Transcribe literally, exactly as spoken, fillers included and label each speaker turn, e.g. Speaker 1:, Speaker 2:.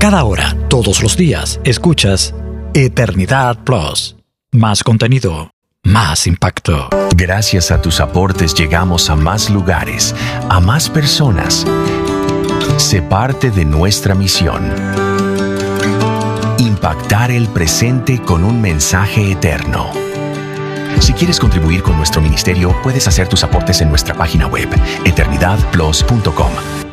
Speaker 1: Cada hora, todos los días, escuchas Eternidad Plus. Más contenido, más impacto.
Speaker 2: Gracias a tus aportes llegamos a más lugares, a más personas. Sé parte de nuestra misión. Impactar el presente con un mensaje eterno. Si quieres contribuir con nuestro ministerio, puedes hacer tus aportes en nuestra página web, eternidad plus punto com.